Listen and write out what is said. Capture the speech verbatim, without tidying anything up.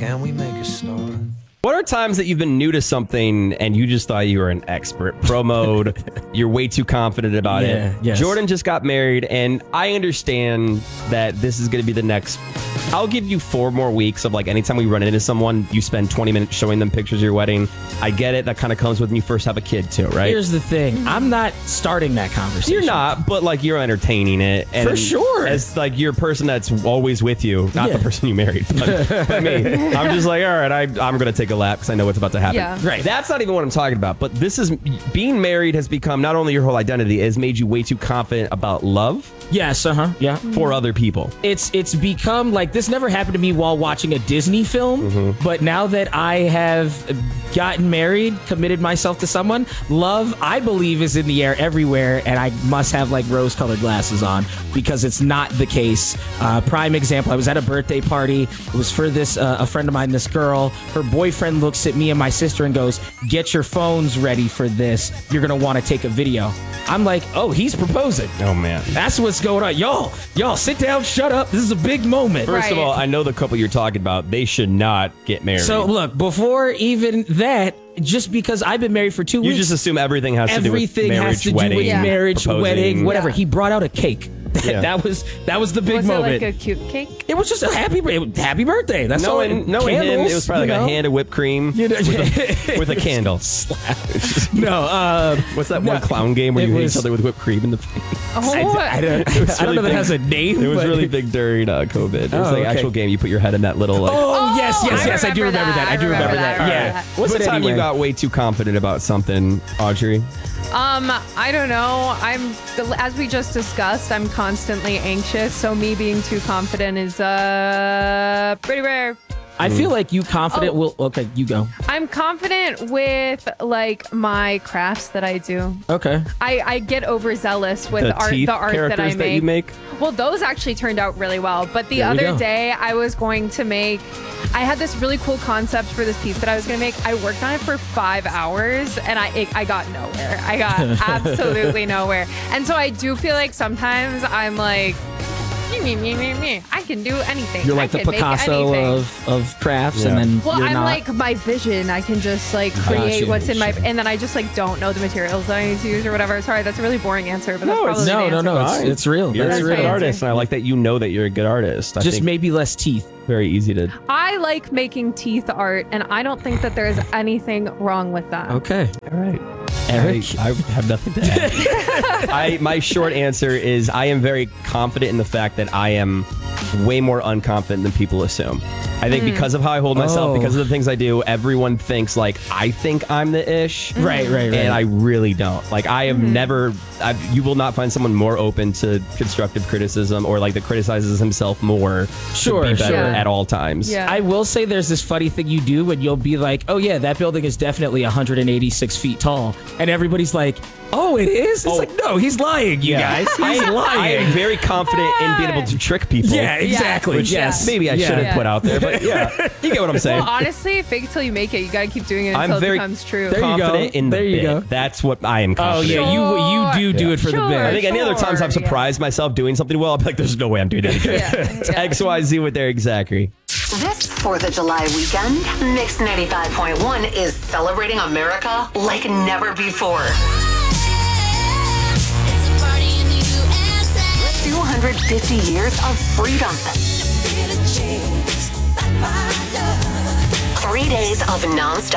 Can we make a start? What are times that you've been new to something and you just thought you were an expert? Pro mode, you're way too confident about Yeah, it. yes. Jordan just got married, and I understand that this is going to be the next. I'll give you four more weeks of like anytime we run into someone, you spend twenty minutes showing them pictures of your wedding. I get it. That kind of comes with when you first have a kid too, right? Here's the thing. I'm not starting that conversation. You're not, but like you're entertaining it. And For sure. As like your person that's always with you, not Yeah. the person you married, but, but me. I'm just like, all right, I, I'm going to take a lap because I know what's about to happen. Yeah. Right. That's not even what I'm talking about. But this is being married has become not only your whole identity, it has made you way too confident about love Yes, uh-huh. Yeah. for other people. It's it's become like this never happened to me while watching a Disney film, Mm-hmm. but now that I have gotten married, committed myself to someone, love, I believe, is in the air everywhere, and I must have like rose-colored glasses on because it's not the case. Uh, prime example, I was at a birthday party. It was for this uh, a friend of mine, this girl. Her boyfriend looks at me and my sister and goes, "Get your phones ready for this. You're going to want to take a video." I'm like, oh, he's proposing. Oh, man. That's what's going on. Y'all, y'all, sit down, shut up. This is a big moment. First of Right. all, I know the couple you're talking about. They should not get married. So, look, before even that, just because I've been married for two you weeks, just assume everything has to do with everything marriage, has to do wedding, with Yeah. marriage, proposing. wedding, whatever. Yeah. He brought out a cake. Yeah. that was that was the big Was moment. it like a cute cake? It was just a happy happy birthday. That's all. Knowing, knowing him, Candles, it was probably you like know? a hand of whipped cream You know, with, a, with a candle. no, uh, What's that No, one clown game where it you hit was- each other with whipped cream in the face? Oh, I, I don't, I don't really know that big. has a name. It was but- really big during uh, COVID. It was Oh, like okay. actual game. You put your head in that little like. Oh, yes, yes, I yes. I do remember remember that. that. I do I remember remember that. that. Yeah. Alright. What's But the time anyway. you got way too confident about something, Audrey? Um, I don't know. I'm, as we just discussed, I'm constantly anxious. So me being too confident is uh pretty rare. I feel like you confident Oh. will. Okay, you go. I'm confident with like my crafts that I do. Okay. I, I get overzealous with The art, teeth the art that I characters make. that you make? Well, those actually turned out really well. But the There we other go. day, I was going to make. I had this really cool concept for this piece that I was going to make. I worked on it for five hours, and I it, I got nowhere. I got absolutely nowhere. And so I do feel like sometimes I'm like, me, me, me, me, me. I can do anything. You're I like the can make Picasso anything. of, of crafts, Yeah. and then Well, you're I'm not. like my vision. I can just like create Gotcha. what's in my, and then I just like don't know the materials that I need to use or whatever. Sorry, that's a really boring answer, but that's No, it's- probably no, the no, answer. no. It's, it's real. You're That's a real. good my artist, answer. and I like that you know that you're a good artist. I Just think maybe less teeth. very easy to. I like making teeth art, and I don't think that there's anything wrong with that. Okay. All right. Eric? I, I have nothing to add. I my short answer is I am very confident in the fact that I am way more unconfident than people assume. I think because of how I hold myself, Oh. because of the things I do, everyone thinks like I think I'm the ish. Right, right, right. And I really don't. Like I have never. I've, you will not find someone more open to constructive criticism or like that criticizes himself more. Sure, to be better sure. at all times. Yeah. I will say there's this funny thing you do when you'll be like, oh yeah, that building is definitely one hundred eighty-six feet tall. And everybody's like, oh, it is? It's Oh. like, no, he's lying, you Yeah. guys. He's I, I lying. am very confident in being able to trick people. yeah, exactly. Which yes. maybe I Yeah. shouldn't Yeah. put out there, but yeah, you get what I'm saying. Well, honestly, fake it till you make it. You gotta keep doing it I'm until very it becomes true. There you go. confident in the There you bit. go. That's what I am Oh confident yeah, in. you you do do Yeah. it for the Sure. bit. I think any other times I've Sure, yeah. surprised myself doing something well, I'll be like, there's no way I'm doing that again. Yeah, It's yeah. X, Y, Z with Eric Zachary. This fourth of July weekend, Mix ninety-five point one is celebrating America like never before. two hundred fifty years of freedom. Three days of nonstop